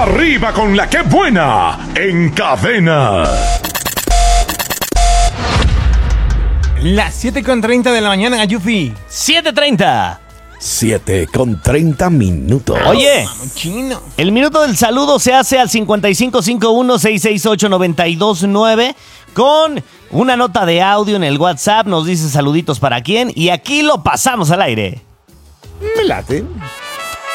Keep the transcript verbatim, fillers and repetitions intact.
Arriba con la que buena en Cadena. Las siete con treinta de la mañana, Yufi. siete treinta. siete con treinta minutos. Oye, Chino. el minuto del saludo se hace al cincuenta y cinco cincuenta y uno, seiscientos sesenta y ocho, noventa y dos nueve con una nota de audio en el WhatsApp. Nos dice saluditos para quién y aquí lo pasamos al aire. Me late.